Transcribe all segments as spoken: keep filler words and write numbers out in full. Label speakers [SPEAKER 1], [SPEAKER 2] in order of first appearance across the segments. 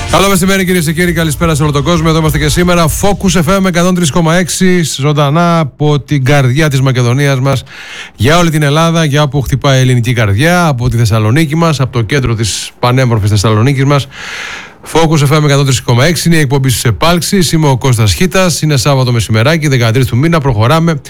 [SPEAKER 1] Καλό μεσημέρι, κυρίες και κύριοι, καλησπέρα σε όλο τον κόσμο. Εδώ είμαστε και σήμερα. Focus εφ εμ εκατόν τρία κόμμα έξι, ζωντανά από την καρδιά της Μακεδονίας μας, για όλη την Ελλάδα, για όπου χτυπάει η ελληνική καρδιά, από τη Θεσσαλονίκη μας, από το κέντρο της πανέμορφης Θεσσαλονίκης μας. Focus εφ εμ εκατόν τρία κόμμα έξι είναι η εκπομπή στους επάλξεις. Είμαι ο Κώστας Χίτας. Είναι Σάββατο μεσημεράκι, δεκατρείς του μήνα. Προχωράμε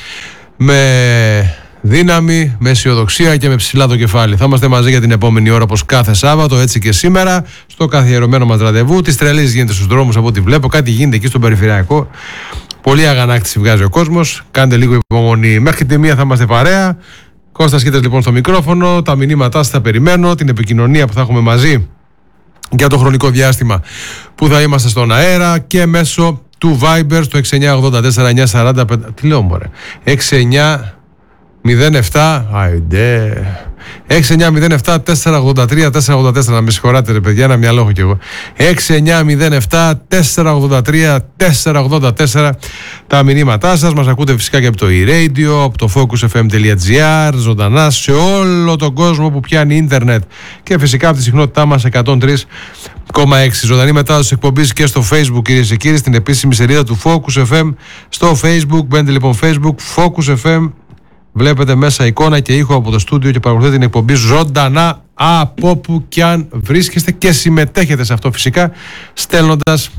[SPEAKER 1] με δύναμη, με αισιοδοξία και με ψηλά το κεφάλι. Θα είμαστε μαζί για την επόμενη ώρα, όπως κάθε Σάββατο, έτσι και σήμερα, στο καθιερωμένο μας ραντεβού. Τις τρελής γίνεται στους δρόμους από ό,τι βλέπω. Κάτι γίνεται εκεί στον περιφερειακό. Πολύ αγανάκτηση βγάζει ο κόσμος. Κάντε λίγο υπομονή. Μέχρι τη μία θα είμαστε παρέα. Κώστας Χίτας λοιπόν στο μικρόφωνο. Τα μηνύματά σας θα περιμένω. Την επικοινωνία που θα έχουμε μαζί για το χρονικό διάστημα που θα είμαστε στον αέρα και μέσω του Viber στο έξι εννιά ογδόντα τέσσερα εννιακόσια σαράντα πέντε. Τι λέω μωρέ, έξι εννιά μηδέν επτά άιντε έξι εννιά μηδέν επτά τέσσερα ογδόντα τρία τέσσερα ογδόντα τέσσερα. Να με συγχωράτε ρε παιδιά, ένα μυαλό έχω κι εγώ. έξι εννιά μηδέν επτά τέσσερα ογδόντα τρία τέσσερα ογδόντα τέσσερα τα μηνύματά σας. Μας ακούτε φυσικά και από το e-radio, από το focus f m dot g r, ζωντανά σε όλο τον κόσμο που πιάνει ίντερνετ και φυσικά από τη συχνότητά μας εκατόν τρία κόμμα έξι. Ζωντανή μετάδοση εκπομπής και στο Facebook, κυρίες και κύριοι, στην επίσημη σελίδα του Focus εφ εμ στο Facebook. Μπαίνετε λοιπόν Facebook, Focus εφ εμ. Βλέπετε μέσα εικόνα και ήχο από το στούντιο και παρακολουθείτε την εκπομπή ζωντανά από όπου κι αν βρίσκεστε και συμμετέχετε σε αυτό φυσικά, στέλνοντας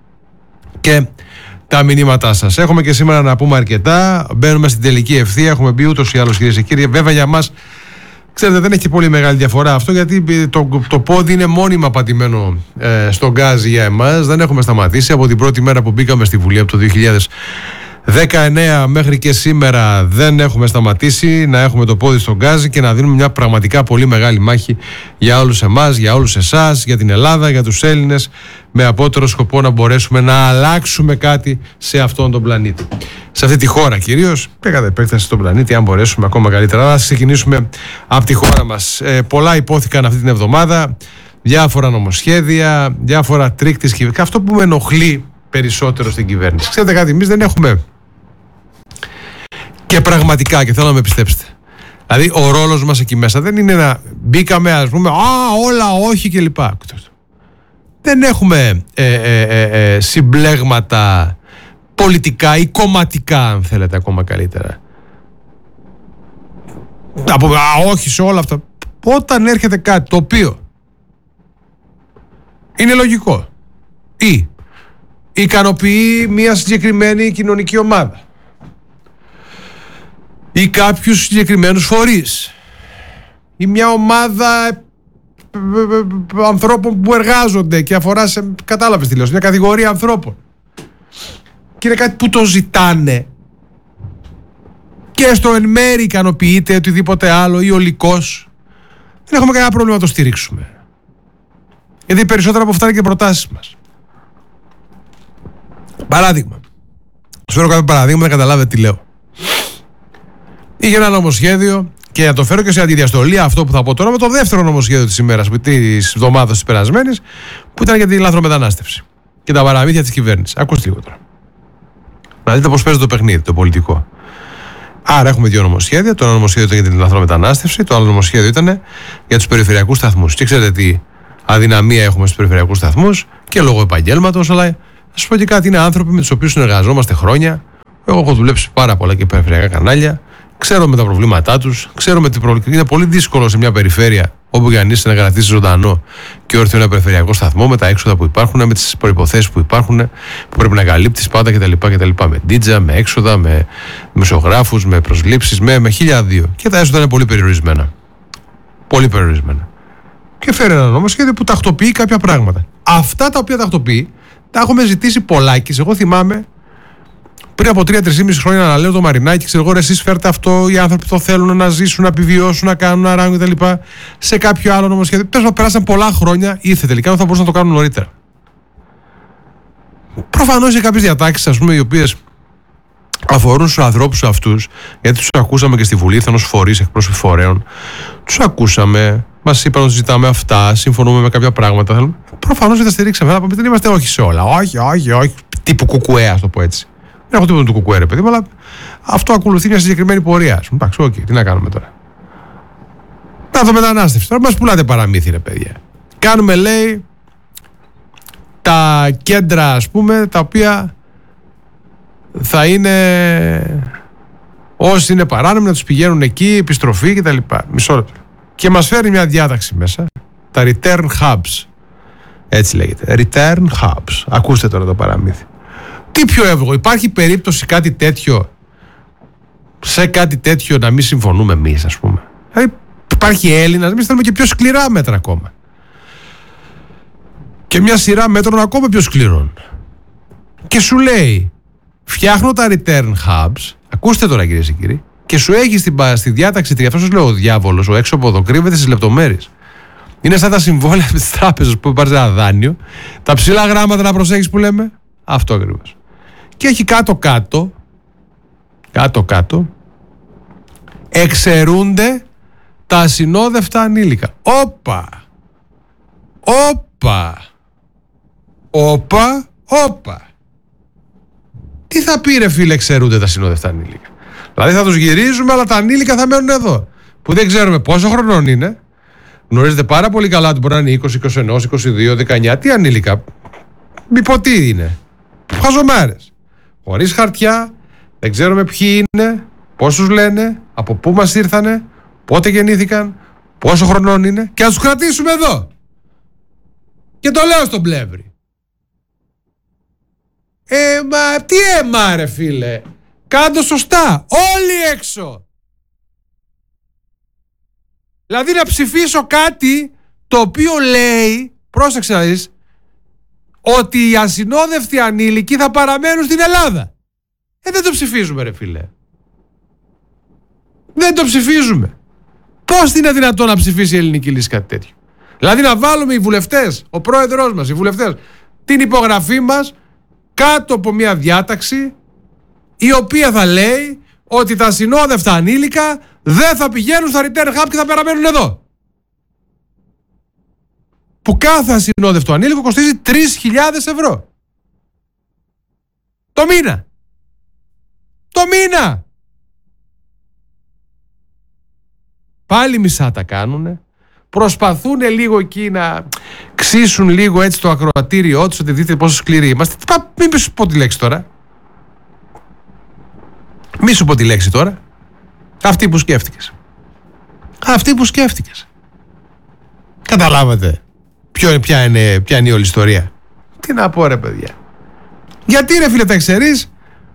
[SPEAKER 1] και τα μηνύματά σας. Έχουμε και σήμερα να πούμε αρκετά. Μπαίνουμε στην τελική ευθεία. Έχουμε μπει ούτως ή άλλως, κυρίες και κύριοι. Βέβαια για μας, ξέρετε, δεν έχει πολύ μεγάλη διαφορά αυτό, γιατί το, το πόδι είναι μόνιμα πατημένο ε, στον γκάζι για εμάς. Δεν έχουμε σταματήσει από την πρώτη μέρα που μπήκαμε στη Βουλή από το δύο χιλιάδες δεκαεννέα μέχρι και σήμερα. Δεν έχουμε σταματήσει να έχουμε το πόδι στον γκάζι και να δίνουμε μια πραγματικά πολύ μεγάλη μάχη για όλους εμάς, για όλους εσάς, για την Ελλάδα, για τους Έλληνες, με απότερο σκοπό να μπορέσουμε να αλλάξουμε κάτι σε αυτόν τον πλανήτη. Σε αυτή τη χώρα κυρίως, και κατά επέκταση στον πλανήτη, αν μπορέσουμε ακόμα καλύτερα. Να ξεκινήσουμε από τη χώρα μας. Ε, πολλά υπόθηκαν αυτή την εβδομάδα, διάφορα νομοσχέδια, διάφορα τρίκ της κυβέρνησης. Αυτό που με ενοχλεί περισσότερο στην κυβέρνηση, ξέρετε κάτι, εμείς δεν έχουμε. Και πραγματικά, και θέλω να με πιστέψετε, δηλαδή ο ρόλος μας εκεί μέσα δεν είναι να μπήκαμε, ας πούμε, α, όλα όχι κλπ. Δεν έχουμε ε, ε, ε, ε, συμπλέγματα πολιτικά ή κομματικά, αν θέλετε ακόμα καλύτερα. Να πούμε, α, όχι σε όλα αυτά. Όταν έρχεται κάτι το οποίο είναι λογικό ή ικανοποιεί μια συγκεκριμένη κοινωνική ομάδα ή κάποιους συγκεκριμένους φορείς ή μια ομάδα ανθρώπων που εργάζονται και αφορά σε, κατάλαβες τι λέω, σε μια κατηγορία ανθρώπων, και είναι κάτι που το ζητάνε και στο εν μέρει ικανοποιείται οτιδήποτε άλλο ή ολικός, δεν έχουμε κανένα πρόβλημα να το στηρίξουμε, γιατί περισσότερα από αυτά είναι και προτάσεις μας. Παράδειγμα, σου φέρω κάποιο παραδείγμα να καταλάβετε τι λέω. Είχε ένα νομοσχέδιο, και να το φέρω και σε αντιδιαστολή αυτό που θα πω τώρα με το δεύτερο νομοσχέδιο της ημέρας, της εβδομάδας της περασμένης, που ήταν για την λαθρομετανάστευση και τα παραμύθια της κυβέρνησης. Ακούστε λίγο τώρα. Να δείτε πώς παίζει το παιχνίδι, το πολιτικό. Άρα έχουμε δύο νομοσχέδια. Το ένα νομοσχέδιο ήταν για την λαθρομετανάστευση, το άλλο νομοσχέδιο ήταν για τους περιφερειακούς σταθμούς. Και ξέρετε τι αδυναμία έχουμε στους περιφερειακούς σταθμούς, και λόγω επαγγέλματος, αλλά να σας πω και κάτι, είναι άνθρωποι με τους οποίους συνεργαζόμαστε χρόνια. Εγώ έχω δουλέψει πάρα πολλά και περιφερειακά κανάλια. Ξέρουμε τα προβλήματά τους, ξέρουμε τι προβλήματα. Είναι πολύ δύσκολο σε μια περιφέρεια, όπου για να είσαι να κρατήσει ζωντανό και όρθιο ένα περιφερειακό σταθμό, με τα έξοδα που υπάρχουν, με τις προϋποθέσεις που υπάρχουν, που πρέπει να καλύπτεις πάντα κτλ. κτλ. Με ντίτζα, με έξοδα, με μεσογράφους, με προσλήψεις, με, με χίλια δύο. Και τα έσοδα είναι πολύ περιορισμένα. Πολύ περιορισμένα. Και φέρει ένα νομοσχέδιο που τακτοποιεί κάποια πράγματα. Αυτά τα οποία τακτοποιεί, τα έχουμε ζητήσει πολλάκις. Εγώ θυμάμαι πριν από τρία τρία χρόνια να λέω το Μαρινάκι, ξέρω εγώ, εσείς φέρτε αυτό, οι άνθρωποι το θέλουν να ζήσουν, να επιβιώσουν, να κάνουν, να ράγουν κτλ. Σε κάποιο άλλο νομοσχέδιο. Πες να περάσαν πολλά χρόνια, ήρθε τελικά, θα μπορούσαν να το κάνουν νωρίτερα. Προφανώς για κάποιες διατάξεις, ας πούμε, οι οποίες αφορούν στους ανθρώπους αυτούς, γιατί τους ακούσαμε και στη Βουλή, ήρθαν ως φορείς, εκπρόσωποι φορέων, τους ακούσαμε, μας είπαν ότι ζητάμε αυτά, συμφωνούμε με κάποια πράγματα. Προφανώς δεν τα στηρίξαμε. Δεν είμαστε όχι σε όλα. Όχι, όχι, όχι. Τύπου κουκουέ, ας το πω έτσι. Δεν έχω τίποτα του κουκουέ, ρε παιδί μου, αλλά αυτό ακολουθεί μια συγκεκριμένη πορεία. Εντάξει, οκ, okay, τι να κάνουμε τώρα. Να το μετανάστευση. Τώρα μας πουλάτε παραμύθι, ρε παιδιά. Κάνουμε, λέει, τα κέντρα, ας πούμε, τα οποία θα είναι, όσοι είναι παράνομοι να τους πηγαίνουν εκεί, επιστροφή κτλ. Μισό λεπτό. Και μας φέρει μια διάταξη μέσα, τα return hubs. Έτσι λέγεται. Return hubs. Ακούστε τώρα το παραμύθι. Τι πιο εύγο, υπάρχει περίπτωση κάτι τέτοιο, σε κάτι τέτοιο να μην συμφωνούμε εμείς, ας πούμε? Δηλαδή, υπάρχει Έλληνας, εμείς θέλουμε και πιο σκληρά μέτρα ακόμα. Και μια σειρά μέτρων ακόμα πιο σκληρών. Και σου λέει, φτιάχνω τα return hubs, ακούστε τώρα κυρίες και κύριοι, και σου έχει στην, στη διάταξη, γι' αυτό σου λέω ο διάβολος, ο έξω από εδώ κρύβεται στις λεπτομέρειες. Είναι σαν τα συμβόλαια της τράπεζας που πάρεις ένα δάνειο, τα ψηλά γράμματα να προσέχεις που λέμε, αυτό ακριβώς. Και έχει κάτω-κάτω, κάτω-κάτω, εξαιρούνται τα ασυνόδευτα ανήλικα. Όπα! Όπα! Όπα! Όπα! Τι θα πει ρε φίλε, εξαιρούνται τα ασυνόδευτα ανήλικα? Δηλαδή θα τους γυρίζουμε, αλλά τα ανήλικα θα μένουν εδώ, που δεν ξέρουμε πόσο χρονών είναι. Γνωρίζετε πάρα πολύ καλά ότι μπορεί να είναι είκοσι, είκοσι ένα, είκοσι δύο, δεκαεννιά. Τι ανήλικα? Μη πω τι είναι. Χαζομάρες. Χωρίς χαρτιά, δεν ξέρουμε ποιοι είναι, πόσους λένε, από πού μας ήρθανε, πότε γεννήθηκαν, πόσο χρονών είναι, και να τους κρατήσουμε εδώ. Και το λέω στον Πλεύρη. Ε, μα τι έμα ρε φίλε, κάντο σωστά, όλοι έξω. Δηλαδή να ψηφίσω κάτι το οποίο λέει, πρόσεξε να δεις, ότι οι ασυνόδευτοι ανήλικοι θα παραμένουν στην Ελλάδα. Ε, δεν το ψηφίζουμε ρε φίλε. Δεν το ψηφίζουμε. Πώς είναι δυνατόν να ψηφίσει η Ελληνική Λύση κάτι τέτοιο? Δηλαδή να βάλουμε οι βουλευτές, ο πρόεδρος μας, οι βουλευτές, την υπογραφή μας κάτω από μια διάταξη η οποία θα λέει ότι τα ασυνόδευτα ανήλικα δεν θα πηγαίνουν στα return hub και θα παραμένουν εδώ. Που κάθε ασυνόδευτο ανήλικο κοστίζει τρεις χιλιάδες ευρώ. Το μήνα. Το μήνα. Πάλι μισά τα κάνουνε. Προσπαθούν λίγο εκεί να ξύσουν λίγο έτσι το ακροατήριό τους, ότι δείτε πόσο σκληροί είμαστε. Μην σου πω τη λέξη τώρα. Μη σου πω τη λέξη τώρα. Αυτή που σκέφτηκες. Αυτή που σκέφτηκες. Καταλάβατε ποιο, ποια, είναι, ποια είναι η όλη ιστορία? Τι να πω ρε παιδιά. Γιατί ρε φίλε τα ξέρεις?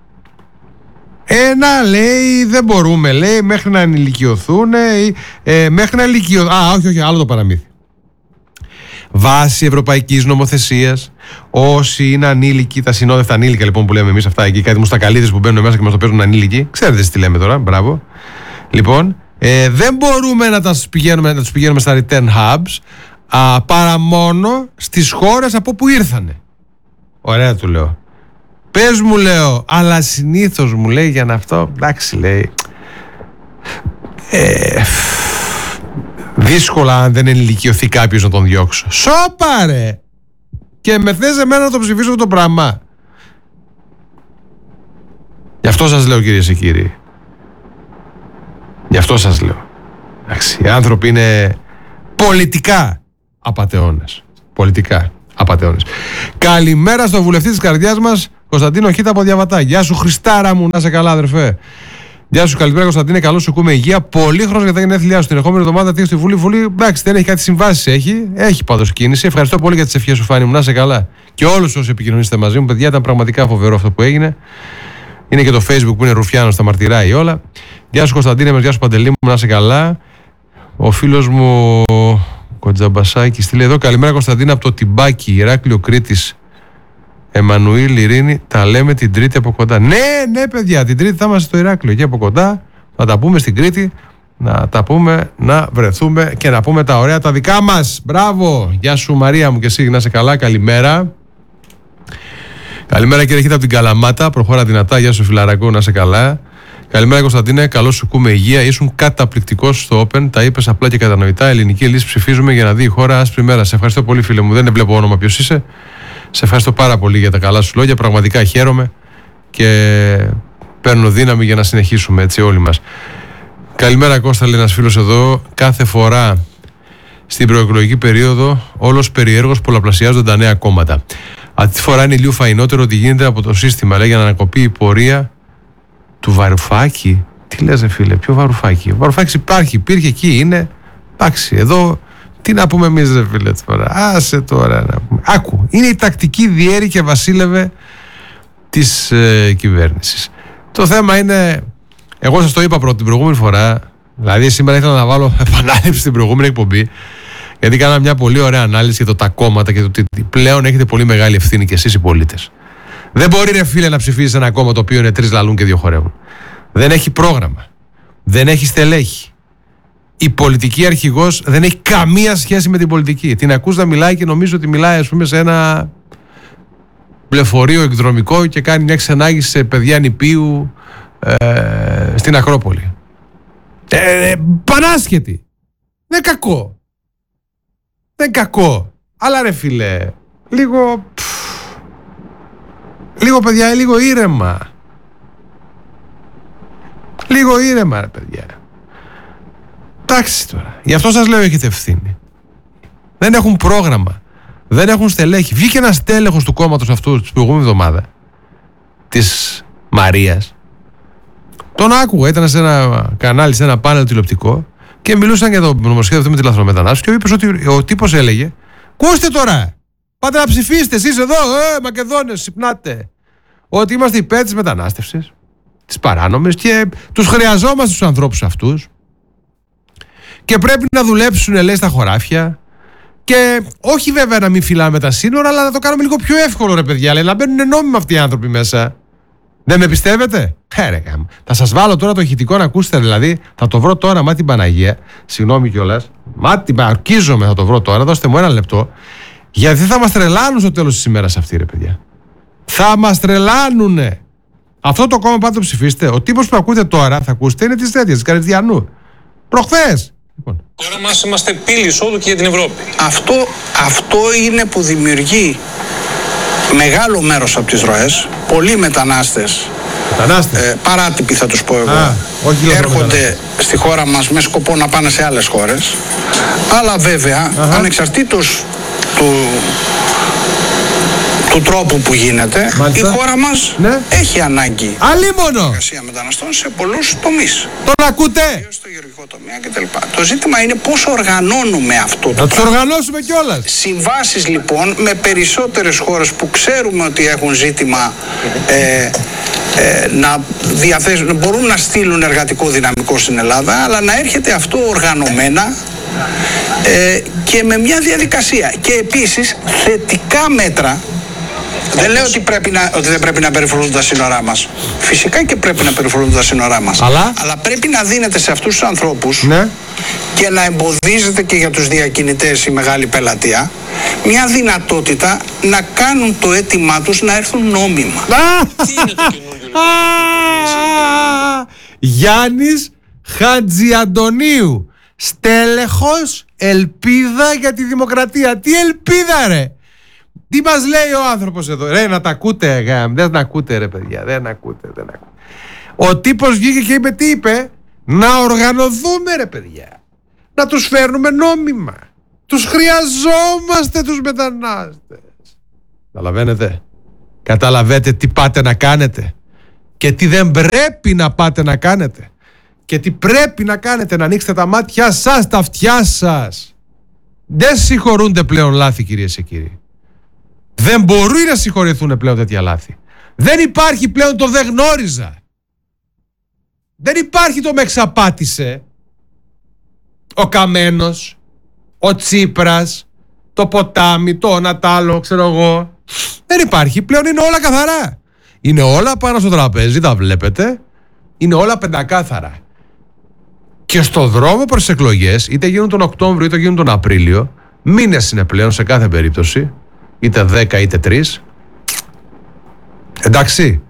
[SPEAKER 1] Ένα λέει δεν μπορούμε, λέει, μέχρι να ενηλικιωθούν, ε, μέχρι να ενηλικιωθούν. Α, όχι, όχι, άλλο το παραμύθι. Βάσει ευρωπαϊκής νομοθεσίας, όσοι είναι ανήλικοι, τα συνόδευτα ανήλικα λοιπόν που λέμε εμείς αυτά εκεί, κάτι μουστακαλίδες που μπαίνουν μέσα και μας το παίζουν ανήλικοι, ξέρετε τι λέμε τώρα, μπράβο. Λοιπόν, ε, δεν μπορούμε να, τα πηγαίνουμε, να τους πηγαίνουμε στα return hubs, α, παρά μόνο στις χώρες από που ήρθανε. Ωραία του λέω. Πες μου λέω, αλλά συνήθως μου λέει για να αυτό, εντάξει λέει, ε, δύσκολα αν δεν ενηλικιωθεί κάποιος να τον διώξω. Σώπα ρε! Και με θες εμένα να το ψηφίσω αυτό το πράγμα? Γι' αυτό σας λέω κυρίες και κύριοι. Γι' αυτό σας λέω. Εντάξει, οι άνθρωποι είναι πολιτικά απατεώνες. Πολιτικά απατεώνες. Καλημέρα στο βουλευτή της καρδιάς μας, Κωνσταντίνο Χίτα από Διαβατά. Γεια σου Χριστάρα μου, να σε καλά αδερφέ. Γεια σου, καλημέρα Κωνσταντίνε, καλό σου ακούμε, υγεία. Πολύ χρόνο για τα γενέθλιά σου. Την ερχόμενη εβδομάδα τι στη Βουλή. Βουλή, εντάξει, δεν έχει κάτι συμβάσεις. Έχει, έχει πάντως κίνηση. Ευχαριστώ πολύ για τις ευχές σου, Φάνη μου, να σε καλά. Και όλους όσοι επικοινωνήσετε μαζί μου, παιδιά, ήταν πραγματικά φοβερό αυτό που έγινε. Είναι και το Facebook που είναι Ρουφιάνος, τα μαρτυράει όλα. Γεια σου Κωνσταντίνε, γεια σου Παντελή μου, να σε καλά. Ο φίλος μου Κοντζαμπασάκη στείλει εδώ. Καλημέρα Κωνσταντίνα από το Τιμπάκι, Ηράκλειο Κρήτης. Εμμανουήλ, Ειρήνη, τα λέμε την Τρίτη από κοντά. Ναι, ναι, παιδιά, την Τρίτη θα είμαστε στο Ηράκλειο εκεί από κοντά. Θα τα πούμε στην Κρήτη, να τα πούμε, να βρεθούμε και να πούμε τα ωραία τα δικά μας. Μπράβο, γεια σου Μαρία μου και εσύ, να είσαι καλά, καλημέρα. Καλημέρα κύριε Χίτα από την Καλαμάτα, προχώρα δυνατά, γεια σου φιλαρακό, να είσαι καλά. Καλημέρα Κωνσταντίνε, καλό σου ακούμε, υγεία. Ήσουν καταπληκτικός στο Open, τα είπες απλά και κατανοητά. Ελληνική λύση ψηφίζουμε για να δει η χώρα άσπρη μέρα. Σε ευχαριστώ πολύ φίλε μου, δεν βλέπω όνομα ποιος είσαι. Σε ευχαριστώ πάρα πολύ για τα καλά σου λόγια. Πραγματικά χαίρομαι και παίρνω δύναμη για να συνεχίσουμε έτσι όλοι μας. Καλημέρα Κώστα, λέει ένας φίλος εδώ. Κάθε φορά στην προεκλογική περίοδο όλος περιέργως πολλαπλασιάζονται τα νέα κόμματα. Αυτή τη φορά είναι λίγο φαϊνότερο ότι γίνεται από το σύστημα, λέει, για να ανακοπεί η πορεία του Βαρουφάκη. Τι λες, ρε φίλε, ποιο Βαρουφάκη? Ο Βαρουφάκης υπάρχει, υπήρχε εκεί, είναι. Εντάξει, εδώ τι να πούμε εμείς, ρε φίλε, τώρα. Άσε τώρα να πούμε. Άκου, είναι η τακτική διέρη και βασίλευε της ε, κυβέρνησης. Το θέμα είναι, εγώ σας το είπα πρώτη την προηγούμενη φορά, δηλαδή σήμερα ήθελα να βάλω επανάληψη στην προηγούμενη εκπομπή, γιατί κάναμε μια πολύ ωραία ανάλυση για το τα κόμματα και το ότι πλέον έχετε πολύ μεγάλη ευθύνη και εσείς οι πολίτες. Δεν μπορεί, ρε φίλε, να ψηφίσει ένα κόμμα το οποίο είναι τρεις λαλούν και δύο χορεύουν. Δεν έχει πρόγραμμα. Δεν έχει στελέχη. Η πολιτική αρχηγός δεν έχει καμία σχέση με την πολιτική. Την ακούς να μιλάει και νομίζω ότι μιλάει, ας πούμε, σε ένα πλεφορείο εκδρομικό και κάνει μια ξενάγηση σε παιδιά νηπίου ε, στην Ακρόπολη. Ε, ε, πανάσχετη. Δεν είναι κακό. Δεν είναι κακό. Αλλά ρε φίλε, λίγο πφ, λίγο παιδιά, λίγο ήρεμα. Λίγο ήρεμα, ρε παιδιά. Εντάξει τώρα. Γι' αυτό σας λέω έχετε ευθύνη. Δεν έχουν πρόγραμμα. Δεν έχουν στελέχη. Βγήκε ένας τέλεχος του κόμματος αυτού την προηγούμενη εβδομάδα, της Μαρίας. Τον άκουγα, ήταν σε ένα κανάλι, σε ένα πάνελ τηλεοπτικό και μιλούσαν για το νομοσχέδιο αυτό με τη λαθρομετανάστευση και ο, είπες ότι, ο τύπος έλεγε, ακούστε τώρα, πάτε να ψηφίσετε εσείς εδώ, ε, Μακεδόνες, συμπνάτε, ότι είμαστε υπέρ της μετανάστευσης, της παράνομης και τους χρειαζόμαστε τους ανθρώπους αυτούς και πρέπει να δουλέψουν, λέει, στα χωράφια. Και όχι βέβαια να μην φυλάμε τα σύνορα, αλλά να το κάνουμε λίγο πιο εύκολο, ρε παιδιά. Λέει, να μπαίνουν νόμιμα αυτοί οι άνθρωποι μέσα. Δεν με πιστεύετε? Χαίρε, θα σας βάλω τώρα το ηχητικό να ακούσετε, δηλαδή. Θα το βρω τώρα, μα την Παναγία. Συγγνώμη κιόλας. Μα την αρκίζομαι, θα το βρω τώρα. Δώστε μου ένα λεπτό. Γιατί θα μας τρελάνουν στο τέλος της ημέρας αυτοί, ρε παιδιά. Θα μας τρελάνουνε. Αυτό το κόμμα πάτε το ψηφίστε. Ο τύπος που ακούτε τώρα, θα ακούσετε, είναι της τέτοιας, της Καρδιανού. Προχθές. Λοιπόν.
[SPEAKER 2] Τώρα μας είμαστε πύλη εισόδου και για την Ευρώπη.
[SPEAKER 3] Αυτό, αυτό είναι που δημιουργεί μεγάλο μέρος από τις ροές. Πολλοί μετανάστες,
[SPEAKER 1] μετανάστες.
[SPEAKER 3] Ε, παράτυποι θα τους πω εγώ,
[SPEAKER 1] Α, όχι
[SPEAKER 3] έρχονται στη χώρα μας με σκοπό να πάνε σε άλλες χώρες. Αλλά βέβαια, Αχα. ανεξαρτήτως του, του τρόπου που γίνεται, Μάλιστα. η χώρα μας ναι. έχει ανάγκη εργασία μεταναστών σε πολλούς τομείς.
[SPEAKER 1] Τον ακούτε?
[SPEAKER 3] Στο γεωργικό τομέα κτλ. Το ζήτημα είναι πώς οργανώνουμε αυτό το
[SPEAKER 1] Να τους οργανώσουμε κιόλας.
[SPEAKER 3] Συμβάσεις λοιπόν με περισσότερες χώρες που ξέρουμε ότι έχουν ζήτημα ε, ε, να διαθέσουν, μπορούν να στείλουν εργατικό δυναμικό στην Ελλάδα, αλλά να έρχεται αυτό οργανωμένα ε, και με μια διαδικασία. Και επίσης θετικά μέτρα. Δεν λέω ότι, πρέπει να, ότι δεν πρέπει να περιφρονούνται τα σύνορά μας. Φυσικά και πρέπει να περιφρονούνται τα σύνορά μας.
[SPEAKER 1] Αλλά,
[SPEAKER 3] Αλλά πρέπει να δίνεται σε αυτούς τους ανθρώπους
[SPEAKER 1] ναι.
[SPEAKER 3] και να εμποδίζεται και για τους διακινητές η μεγάλη πελατεία μια δυνατότητα να κάνουν το αίτημά τους να έρθουν νόμιμα.
[SPEAKER 2] Τι είναι το καινούργιο?
[SPEAKER 1] Γιάννης Χατζιαντονίου, στέλεχος, ελπίδα για τη δημοκρατία. Τι ελπίδα, ρε! Τι μας λέει ο άνθρωπος εδώ? Ρε, να τα ακούτε, γάμ. Δεν ακούτε, ρε παιδιά. Δεν ακούτε, δεν ακούτε. Ο τύπος βγήκε και είπε, τι είπε? Να οργανωθούμε, ρε παιδιά. Να τους φέρνουμε νόμιμα. Τους χρειαζόμαστε τους μετανάστες. Καταλαβαίνετε? Καταλαβαίνετε τι πάτε να κάνετε και τι δεν πρέπει να πάτε να κάνετε και τι πρέπει να κάνετε? Να ανοίξετε τα μάτια σας, τα αυτιά σας. Δεν συγχωρούνται πλέον λάθη, κυρίες και κύριοι. Δεν μπορούν να συγχωρηθούν πλέον τέτοια λάθη. Δεν υπάρχει πλέον το δεν γνώριζα. Δεν υπάρχει το με εξαπάτησε ο Καμένος, ο Τσίπρας, το ποτάμι, το Νατάλο, ξέρω εγώ. Δεν υπάρχει πλέον, είναι όλα καθαρά. Είναι όλα πάνω στο τραπέζι, τα βλέπετε. Είναι όλα πεντακάθαρα. Και στο δρόμο προς τις εκλογές, είτε γίνουν τον Οκτώβριο είτε γίνουν τον Απρίλιο, μήνες είναι πλέον σε κάθε περίπτωση, είτε δέκα είτε τρεις. Εντάξει.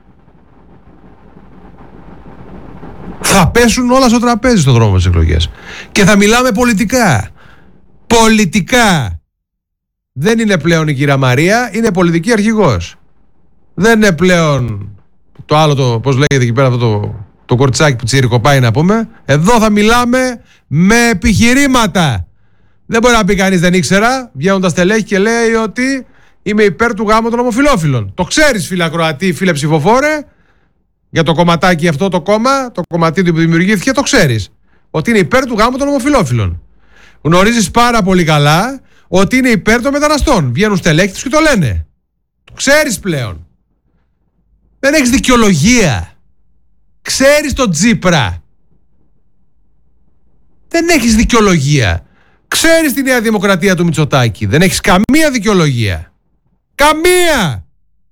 [SPEAKER 1] Θα πέσουν όλα στο τραπέζι στο δρόμο της εκλογές. Και θα μιλάμε πολιτικά. Πολιτικά. Δεν είναι πλέον η κυρία Μαρία, είναι πολιτική αρχηγός. Δεν είναι πλέον το άλλο, το, πώς λέγεται εκεί πέρα, αυτό το, το κορτσάκι που τσιρικοπάει να πούμε. Εδώ θα μιλάμε με επιχειρήματα. Δεν μπορεί να πει κανείς δεν ήξερα, βγαίνουν τα στελέχη και λέει ότι είμαι υπέρ του γάμου των ομοφυλόφιλων. Το ξέρεις, φίλε ακροατή, φίλε ψηφοφόρε, για το κομματάκι αυτό το κόμμα, το κομματίδι που δημιουργήθηκε, το ξέρεις. Ότι είναι υπέρ του γάμου των ομοφυλόφιλων. Γνωρίζεις πάρα πολύ καλά ότι είναι υπέρ των μεταναστών. Βγαίνουν στελέχοι τους και το λένε. Το ξέρεις πλέον. Δεν έχεις δικαιολογία. Ξέρεις τον Τσίπρα. Δεν έχεις δικαιολογία. Ξέρεις τη Νέα Δημοκρατία του Μητσοτάκη. Δεν έχεις καμία δικαιολογία. Καμία!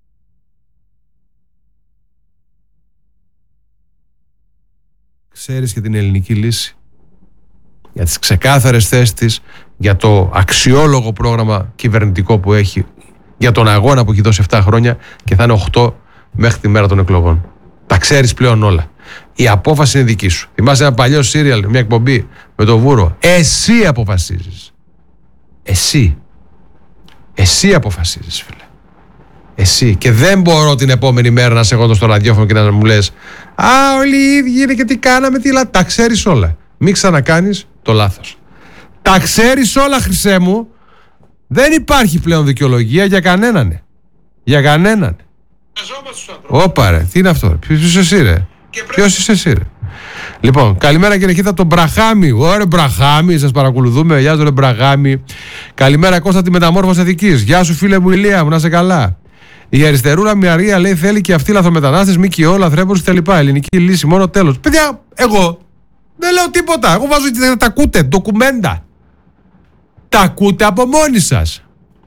[SPEAKER 1] Ξέρεις και την ελληνική λύση. Για τις ξεκάθαρες θέσεις της, για το αξιόλογο πρόγραμμα κυβερνητικό που έχει, για τον αγώνα που έχει δώσει επτά χρόνια και θα είναι οκτώ μέχρι τη μέρα των εκλογών. Τα ξέρεις πλέον όλα. Η απόφαση είναι δική σου. Θυμάσαι ένα παλιό σύριαλ, μια εκπομπή με το Βούρο. Εσύ αποφασίζεις. Εσύ. Εσύ αποφασίζεις, φίλε. Εσύ. Και δεν μπορώ την επόμενη μέρα να σε εγώ στο ραδιόφωνο και να μου λες «Α, όλοι οι ίδιοι είναι και τι κάναμε, τι λα...» Τα ξέρεις όλα. Μην ξανακάνεις το λάθος. Τα ξέρεις όλα, χρυσέ μου. Δεν υπάρχει πλέον δικαιολογία για κανέναν. Για κανέναν. Όπα ρε, τι είναι αυτό? Ποιος είσαι εσύ ρε? Ποιος είσαι εσύ ρε? Λοιπόν, καλημέρα κύριε Χίτα, τον Μπραχάμι. Ωραία, Μπραχάμι, σας παρακολουθούμε. Γεια σου, ρε Μπραχάμι. Καλημέρα Κώστα, τη μεταμόρφωση Αττικής. Γεια σου, φίλε μου, Ηλία μου, να είσαι καλά. Η αριστερούρα Μαρία λέει θέλει και αυτοί λαθρομετανάστες, ΜΚΟ, λαθρέμπορους κτλ. Ελληνική λύση, μόνο τέλος. Παιδιά, εγώ δεν λέω τίποτα. Εγώ βάζω και τα ακούτε, ντοκουμέντα. Τα ακούτε από μόνοι σας.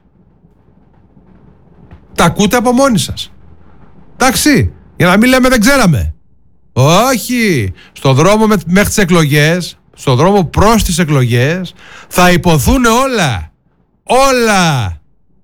[SPEAKER 1] Τα ακούτε από μόνοι σας. Εντάξει, για να μην λέμε δεν ξέραμε. Όχι, στο δρόμο με, μέχρι τις εκλογές, στο δρόμο προς τις εκλογές θα υποθούν όλα. Όλα.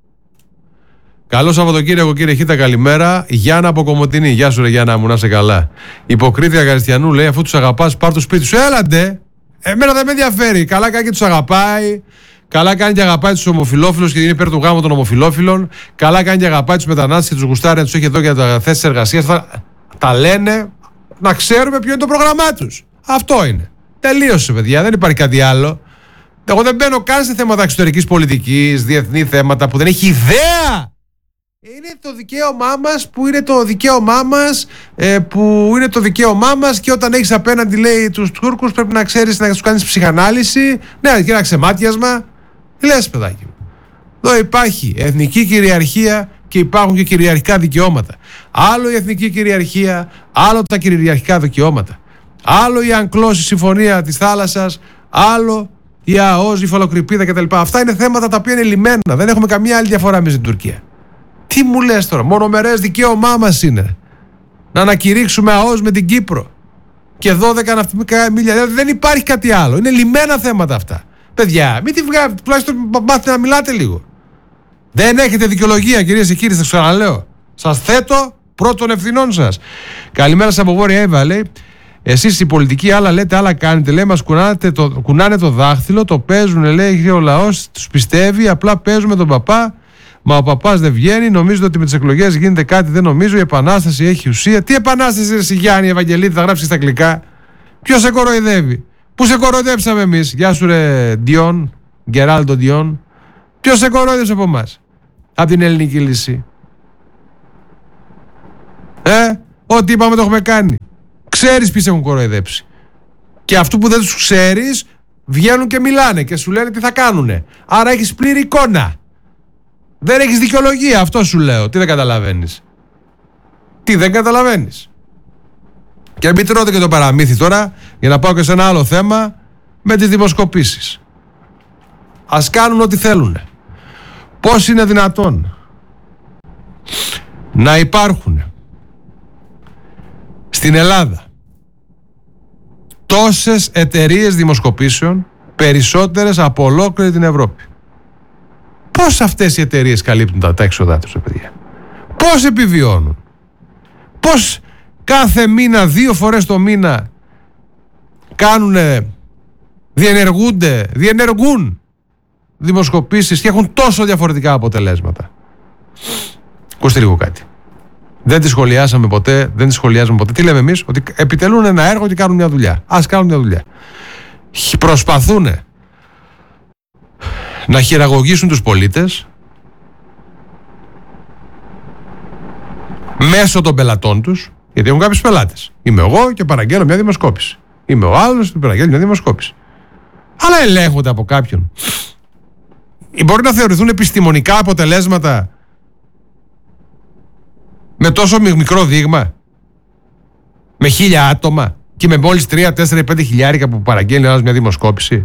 [SPEAKER 1] Καλό Σαββατοκύριακο κύριε Χίτα, καλημέρα. Γιάννα από Κομοτηνή. Γεια σου ρε Γιάννα μου, να είσαι καλά. Υποκρίτρια Γαριστιανού λέει αφού τους αγαπάς πάρ' το σπίτι σου. Έλαντε. Εμένα δεν με ενδιαφέρει. Καλά κάνει και τους αγαπάει. Καλά κάνει και αγαπάει τους ομοφυλόφιλους και είναι υπέρ του γάμου των ομοφυλόφιλων. Καλά κάνει και αγαπάει τους μετανάστες και τους γουστάρει να τους έχει εδώ για τα θέσεις εργασίας. Θα... Τα λένε να ξέρουμε ποιο είναι το πρόγραμμά τους. Αυτό είναι. Τελείωσε, παιδιά. Δεν υπάρχει κάτι άλλο. Εγώ δεν μπαίνω καν σε θέματα εξωτερικής πολιτικής, διεθνή θέματα που δεν έχει ιδέα. Είναι το δικαίωμά μας που είναι το δικαίωμά μας ε, που είναι το δικαίωμά μας και όταν έχεις απέναντι λέει τους Τούρκους πρέπει να ξέρεις να τους κάνεις ψυχανάλυση. Ναι, και ένα ξεμάτιασμα. Λες παιδάκι μου. Εδώ υπάρχει εθνική κυριαρχία και υπάρχουν και κυριαρχικά δικαιώματα. Άλλο η εθνική κυριαρχία, άλλο τα κυριαρχικά δικαιώματα. Άλλο η Αγκλώση συμφωνία της θάλασσας, άλλο η ΑΟΣ, η Φαλοκρηπίδα κτλ. Αυτά είναι θέματα τα οποία είναι λιμένα. Δεν έχουμε καμία άλλη διαφορά εμείς στην Τουρκία. Τι μου λες τώρα, μονομερές δικαίωμά μας είναι να ανακηρύξουμε ΑΟΣ με την Κύπρο και δώδεκα ναυτικά μίλια. Δεν υπάρχει κάτι άλλο. Είναι λιμένα θέματα αυτά. Παιδιά, μην τη βγάλετε, τουλάχιστον μάθετε να μιλάτε λίγο. Δεν έχετε δικαιολογία, κυρίες και κύριοι, σας ξαναλέω. Σας θέτω πρώτων ευθυνών σας. Καλημέρα σας από Βόρεια Εύα, λέει. Εσείς οι πολιτικοί άλλα λέτε, άλλα κάνετε. Λέει, μας το, κουνάνε το δάχτυλο, το παίζουν, λέει, ο λαός τους πιστεύει, απλά παίζουμε τον παπά. Μα ο παπάς δεν βγαίνει. Νομίζω ότι με τις εκλογές γίνεται κάτι, δεν νομίζω. Η επανάσταση έχει ουσία. Τι επανάσταση, ρε Σιγιάννη, Ευαγγελίδη, θα γράψει στα αγγλικά. Ποιος σε κοροϊδεύει? Πού σε κοροϊδέψαμε εμείς? Γεια σου, ρε Ντιόν, Γκεράλντο Ντιόν. Ποιος σε κοροϊδεύσε από εμάς? Από την ελληνική λύση. Ε, ό,τι είπαμε το έχουμε κάνει. Ξέρεις ποιοι σε έχουν κοροϊδέψει. Και αυτού που δεν τους ξέρεις βγαίνουν και μιλάνε και σου λένε τι θα κάνουνε. Άρα έχεις πλήρη εικόνα. Δεν έχεις δικαιολογία, αυτό σου λέω. Τι δεν καταλαβαίνεις? Τι δεν καταλαβαίνεις? Και μην τρώτε και το παραμύθι τώρα, για να πάω και σε ένα άλλο θέμα με τις δημοσκοπήσεις. Ας κάνουν ό,τι θέλουν. Πώς είναι δυνατόν να υπάρχουν στην Ελλάδα τόσες εταιρείες δημοσκοπήσεων, περισσότερες από ολόκληρη την Ευρώπη? Πώς αυτές οι εταιρείες καλύπτουν τα, τα έξοδά τους, παιδιά? Πώς επιβιώνουν? Πώς κάθε μήνα, δύο φορές το μήνα κάνουν, διενεργούνται, διενεργούν δημοσκοπήσεις και έχουν τόσο διαφορετικά αποτελέσματα? Ακούστε λίγο κάτι. Δεν τη σχολιάσαμε ποτέ, δεν τη σχολιάζουμε ποτέ. Τι λέμε εμείς? Ότι επιτελούν ένα έργο και κάνουν μια δουλειά. Ας κάνουν μια δουλειά. Προσπαθούν να χειραγωγήσουν τους πολίτες μέσω των πελατών τους, γιατί έχουν κάποιους πελάτες. Είμαι εγώ και παραγγέλνω μια δημοσκόπηση. Είμαι ο άλλος και παραγγέλνω μια δημοσκόπηση. Αλλά ελέγχονται από κάποιον. Μπορεί να θεωρηθούν επιστημονικά αποτελέσματα με τόσο μικρό δείγμα, με χίλια άτομα και με μόλις τρία, τέσσερα, πέντε χιλιάρικα που παραγγέλνει ένας μια δημοσκόπηση.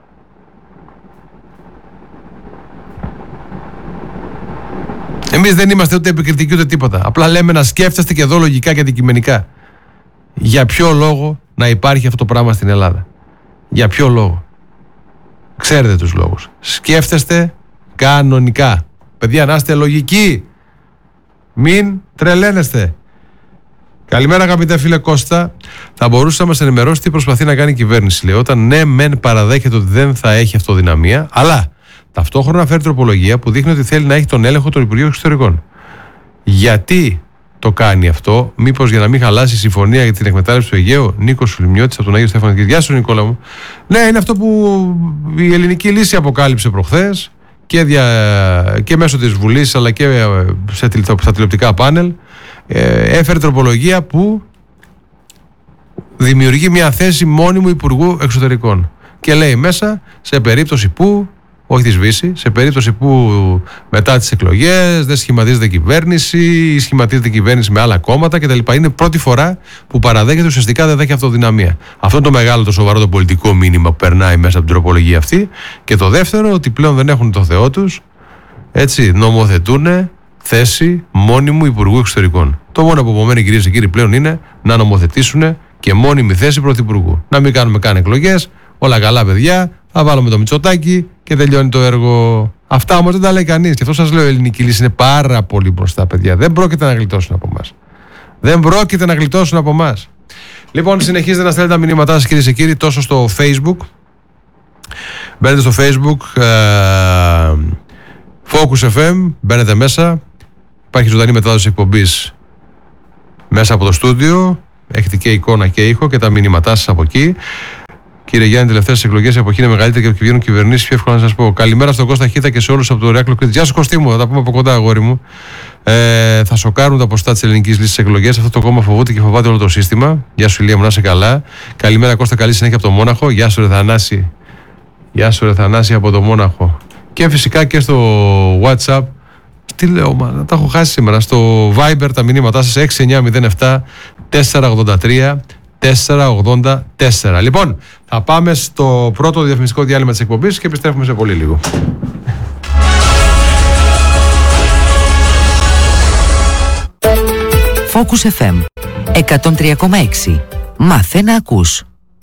[SPEAKER 1] Εμείς δεν είμαστε ούτε επικριτικοί ούτε τίποτα. Απλά λέμε να σκέφτεστε και εδώ λογικά και αντικειμενικά. Για ποιο λόγο να υπάρχει αυτό το πράγμα στην Ελλάδα? Για ποιο λόγο? Ξέρετε τους λόγους. Σκέφτεστε κανονικά. Παιδιά, να είστε λογικοί. Μην τρελαίνεστε. Καλημέρα, αγαπητέ φίλε Κώστα. Θα μπορούσε να μας ενημερώσει τι προσπαθεί να κάνει η κυβέρνηση? Λέει, όταν ναι, μεν παραδέχεται ότι δεν θα έχει αυτοδυναμία, αλλά ταυτόχρονα φέρει τροπολογία που δείχνει ότι θέλει να έχει τον έλεγχο των Υπουργείων Εξωτερικών. Γιατί το κάνει αυτό? Μήπως για να μην χαλάσει η συμφωνία για την εκμετάλλευση του Αιγαίου? Νίκος Σουλημιώτης από τον Άγιο Στέφανο. Γεια σου, Νικόλα μου. Ναι, είναι αυτό που η ελληνική λύση αποκάλυψε προχθές και, δια... και μέσω της Βουλής αλλά και σε τηλε... στα τηλεοπτικά πάνελ. Ε, έφερε τροπολογία που δημιουργεί μια θέση μόνιμου Υπουργού Εξωτερικών. Και λέει μέσα, σε περίπτωση που, όχι τη σβήσει, σε περίπτωση που μετά τις εκλογές δεν σχηματίζεται κυβέρνηση ή σχηματίζεται κυβέρνηση με άλλα κόμματα κτλ. Είναι πρώτη φορά που παραδέχεται ουσιαστικά δεν θα έχει αυτοδυναμία. Αυτό είναι το μεγάλο, το σοβαρό, το πολιτικό μήνυμα που περνάει μέσα από την τροπολογία αυτή. Και το δεύτερο, ότι πλέον δεν έχουν το Θεό τους, έτσι, νομοθετούν θέση μόνιμου Υπουργού Εξωτερικών. Το μόνο που απομένει, κυρίες και κύριοι, πλέον είναι να νομοθετήσουν και μόνιμη θέση πρωθυπουργού. Να μην κάνουμε καν εκλογές, όλα καλά, παιδιά. Θα βάλουμε το Μητσοτάκι και τελειώνει το έργο. Αυτά όμως δεν τα λέει κανείς. Και αυτό σας λέω, η ελληνική λύση είναι πάρα πολύ μπροστά, παιδιά. Δεν πρόκειται να γλιτώσουν από εμάς. Δεν πρόκειται να γλιτώσουν από εμάς. Λοιπόν, συνεχίζετε να στέλνετε τα μηνύματά σας, κυρίες και κύριοι, τόσο στο Facebook. Μπαίνετε στο Facebook. Ε, Focus εφ εμ, μπαίνετε μέσα. Υπάρχει ζωντανή μετάδοση εκπομπής μέσα από το στούντιο. Έχετε και εικόνα και ήχο και τα μηνύματά σας από εκεί. Κύριε Γιάννη, τελευταίες εκλογές η εποχή είναι μεγαλύτερη και βγαίνουν κυβερνήσεις. Πιο εύκολα να σας πω. Καλημέρα στον Κώστα Χίτα και σε όλους από το Ηράκλειο Κρήτης. Γεια σου, Κωστή μου, θα τα πούμε από κοντά, αγόρι μου. Ε, θα σοκάρουν τα ποσοστά της ελληνικής λύσης στις εκλογές. Αυτό το κόμμα φοβούται και φοβάται όλο το σύστημα. Γεια σου, Ηλία μου, να είσαι καλά. Καλημέρα, Κώστα, καλή συνέχεια από το Μόναχο. Γεια σου, ρε Θανάση. Γεια σου, ρε Θανάση από το Μόναχο. Και φυσικά και στο WhatsApp. Τι λέω, μα, τα έχω χάσει σήμερα. Στο Viber τα μηνύματά σας έξι εννιά μηδέν επτά τέσσερα ογδόντα τρία τέσσερα ογδόντα τέσσερα. Λοιπόν, θα πάμε στο πρώτο διαφημιστικό διάλειμμα της εκπομπής και επιστρέφουμε σε πολύ λίγο.
[SPEAKER 4] Focus εφ εμ εκατόν τρία κόμμα έξι. Μάθε να ακούς.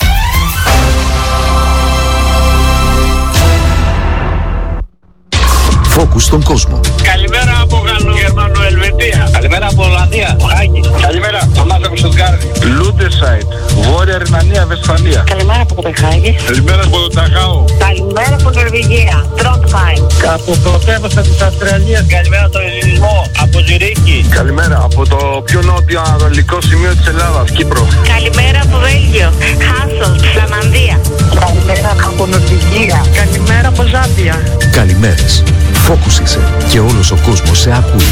[SPEAKER 5] Focus στον κόσμο.
[SPEAKER 6] Καλημέρα από Γαλλογερμανο-Ελβετία. Καλημέρα από Ολλανδία. Χάκη. Καλημέρα. Μάθε από Στουτγκάρδη.
[SPEAKER 7] Λούντεσάιτ. Βόρεια Ρινανία, Βεσφαλία.
[SPEAKER 8] Καλημέρα από Κοπενχάγη.
[SPEAKER 7] Καλημέρα από το Ταχάο.
[SPEAKER 8] Καλημέρα από Νορβηγία. Τρόντχαϊμ.
[SPEAKER 6] Από πρωτεύουσα της Αυστραλίας. Καλημέρα από τον Ελληνισμό. Από Ζυρίχη.
[SPEAKER 7] Καλημέρα από το πιο νότιο ανατολικό σημείο της Ελλάδας, Κύπρο.
[SPEAKER 8] Καλημέρα από Βέλγιο. Χάσολ. Φλαμανδία. Καλημέρα από Νορβηγία. Καλημέρα από Ζάμπια.
[SPEAKER 5] Καλημέρες. Focus είσαι και όλος ο κόσμος σε ακούει.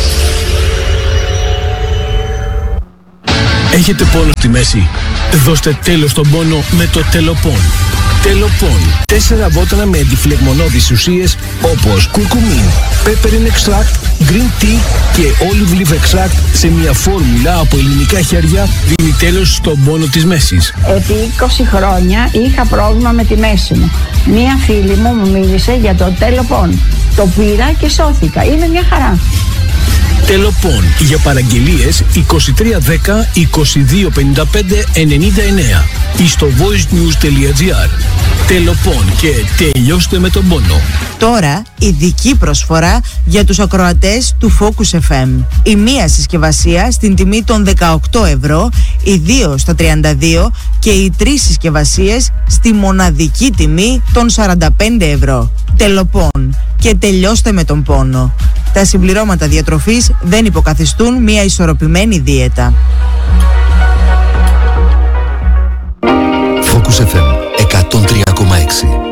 [SPEAKER 9] Έχετε πόνο στη μέση? Δώστε τέλος στον πόνο με το Τελοπών. Τελοπών. Τέσσερα βότανα με αντιφλεγμονώδεις ουσίες όπως κουρκουμίν, peppermint extract, green tea και olive leaf extract σε μια φόρμουλα από ελληνικά χέρια δίνει τέλος στον πόνο της μέσης.
[SPEAKER 10] Επί είκοσι χρόνια είχα πρόβλημα με τη μέση μου. Μία φίλη μου μου μίλησε για το Τελοπών. Το πήρα και σώθηκα. Είναι μια χαρά.
[SPEAKER 9] Τελοπών. Για παραγγελίες είκοσι τρία δέκα είκοσι δύο πενήντα πέντε ενενήντα εννέα ή στο voicenews τελεία gr. Τελοπών και τελειώστε με τον πόνο.
[SPEAKER 11] Τώρα ειδική προσφορά για τους ακροατές του Focus εφ εμ. Η μία συσκευασία στην τιμή των δεκαοκτώ ευρώ, οι δύο στα τριάντα δύο και οι τρεις συσκευασίες στη μοναδική τιμή των σαράντα πέντε ευρώ. Τελοπών και τελειώστε με τον πόνο. Τα συμπληρώματα διατροφής δεν υποκαθιστούν μια ισορροπημένη δίαιτα.
[SPEAKER 5] Focus εφ εμ εκατόν τρία κόμμα έξι.